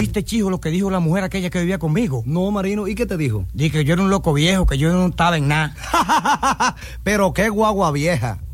oíste, chijo, lo que dijo la mujer aquella que vivía conmigo? No, Marino, ¿y qué te dijo? Dije que yo era un loco viejo, que yo no estaba en nada. Pero qué guagua vieja.